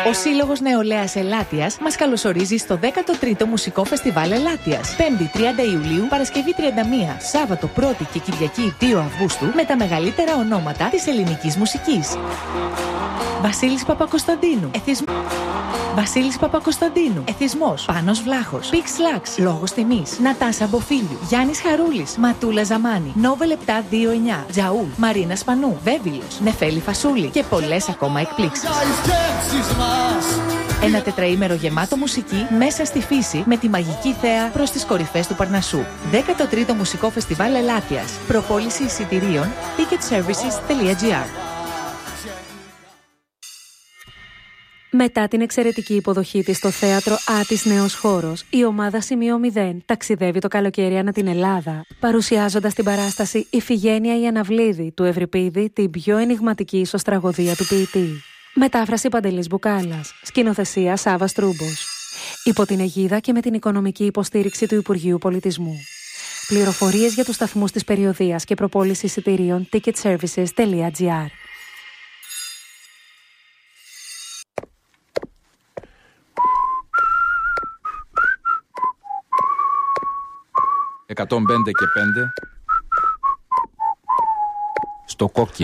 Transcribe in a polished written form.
Ο Σύλλογος Νεολαίας Ελάττιας μας καλωσορίζει στο 13ο Μουσικό Φεστιβάλ Ελάττιας. 5η 30 Ιουλίου, Παρασκευή 31, Σάββατο 1η και Κυριακή 2 Αυγούστου με τα μεγαλύτερα ονόματα της ελληνικής μουσικής. Βασίλης Παπακοσταντίνου. Βασίλης Παπακοσταντίνου. Εθισμός. Πάνος Βλάχος. Πίξ Λάξ. Λόγος τιμής. Νατάσα Μποφίλιου. Γιάννης Χαρούλης. Ματούλα Ζαμάνη. Νόβελ 729. Τζαούλ. Μαρίνα Σπανού. Βέβυλος. Νεφέλη Φασούλη. Και πολλές ακόμα εκπλήξεις. Ένα τετραήμερο γεμάτο μουσική μέσα στη φύση με τη μαγική θέα προς τις κορυφές του Παρνασσού. 13ο Μουσικό Φεστιβάλ Ελάττιας. Προπόληση εισιτηρίων ticketservices.gr. Μετά την εξαιρετική υποδοχή της στο θέατρο Άτης Νέος Χώρος, η ομάδα Σημείο 0 ταξιδεύει το καλοκαίρι ανά την Ελλάδα, παρουσιάζοντας την παράσταση «Ιφηγένεια η Αναβλίδη» του Ευρυπίδη, την πιο ενιγματική ισοστραγωδία του ποιητή. Μετάφραση Παντελής Μπουκάλας, σκηνοθεσία Σάββας Τρούμπος. Υπό την αιγίδα και με την οικονομική υποστήριξη του Υπουργείου Πολιτισμού. Πληροφορίες για τους σταθμούς της περιοδείας και προπόληση εισιτηρίων ticketservices.gr. 105 και 5 στο κόκκι.